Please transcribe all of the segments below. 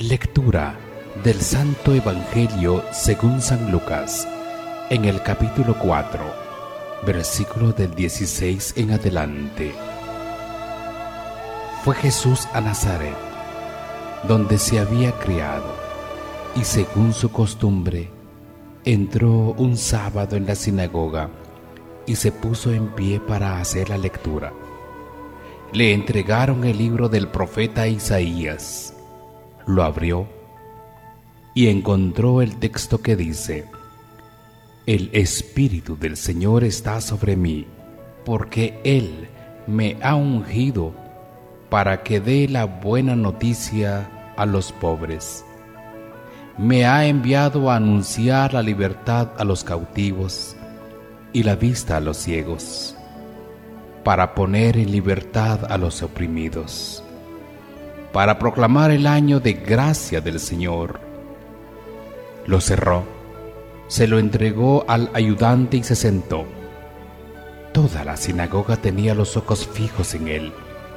Lectura del Santo Evangelio según San Lucas, en el capítulo 4, versículos del 16 en adelante. Fue Jesús a Nazaret, donde se había criado, y según su costumbre, entró un sábado en la sinagoga y se puso en pie para hacer la lectura. Le entregaron el libro del profeta Isaías. Lo abrió y encontró el texto que dice: El Espíritu del Señor está sobre mí, porque Él me ha ungido para que dé la buena noticia a los pobres. Me ha enviado a anunciar la libertad a los cautivos y la vista a los ciegos, para poner en libertad a los oprimidos, para proclamar el año de gracia del Señor. Lo cerró, se lo entregó al ayudante y se sentó. Toda la sinagoga tenía los ojos fijos en él.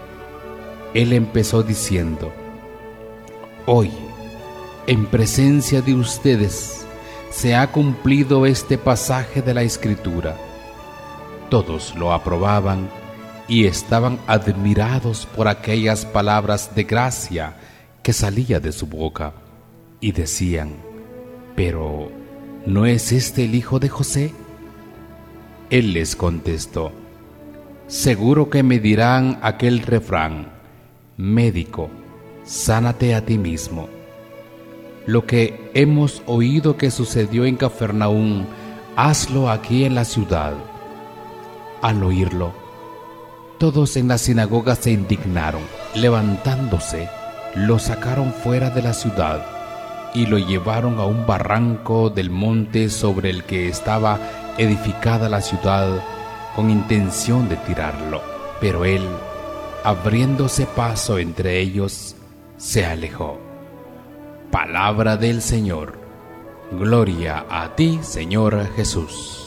Él empezó diciendo: Hoy, en presencia de ustedes, se ha cumplido este pasaje de la Escritura. Todos lo aprobaban y estaban admirados por aquellas palabras de gracia que salía de su boca, y decían: ¿Pero no es este el hijo de José? Él les contestó: Seguro que me dirán aquel refrán: Médico, sánate a ti mismo. Lo que hemos oído que sucedió en Cafarnaúm, hazlo aquí en la ciudad. Al oírlo, todos en la sinagoga se indignaron. Levantándose, lo sacaron fuera de la ciudad y lo llevaron a un barranco del monte sobre el que estaba edificada la ciudad, con intención de tirarlo. Pero él, abriéndose paso entre ellos, se alejó. Palabra del Señor. Gloria a ti, Señor Jesús.